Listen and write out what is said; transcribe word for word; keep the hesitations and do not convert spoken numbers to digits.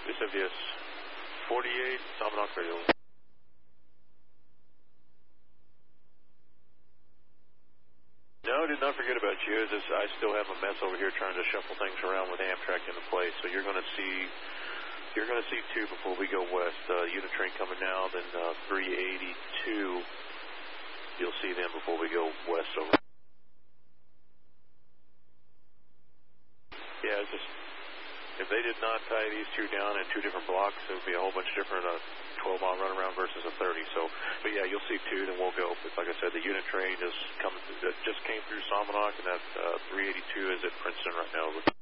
S F D S forty-eight, Salmonok Radio. No, did not forget about you. Just, I still have a mess over here trying to shuffle things around with Amtrak into place. So you're going to see, you're going to see two before we go west. Uh, unit train coming now, then uh, three eighty-two. You'll see them before we go west over. Yeah, it's just if they did not tie these two down in two different blocks, it would be a whole bunch different. Uh, twelve mile runaround versus a thirty. So, but yeah, you'll see two, then we'll go. But like I said, the unit train is coming. Through, just came through Salmonok, and that uh, three eighty-two is at Princeton right now.